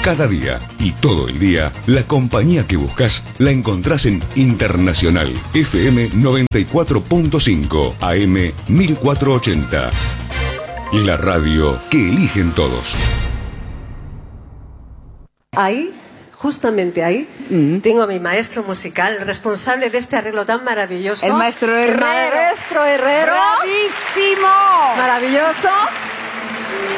Cada día y todo el día, la compañía que buscas la encontrás en Internacional FM 94.5 AM 1480. La radio que eligen todos. Ahí, justamente ahí, tengo a mi maestro musical, el responsable de este arreglo tan maravilloso. El maestro Herrero. El maestro Herrero. ¡Bravísimo! Maravilloso.